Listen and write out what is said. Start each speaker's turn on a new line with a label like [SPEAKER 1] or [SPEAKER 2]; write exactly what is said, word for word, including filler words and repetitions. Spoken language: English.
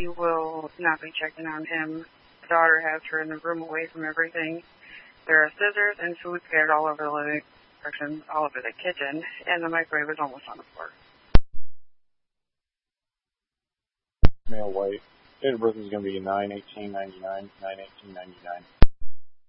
[SPEAKER 1] he will not be checking on him. The daughter has her in the room away from everything. There are scissors and food scattered all over the living room, all over the kitchen, and the microwave is almost on the floor.
[SPEAKER 2] Male white. Date of birth is going to be nine eighteen ninety-nine, nine eighteen ninety-nine.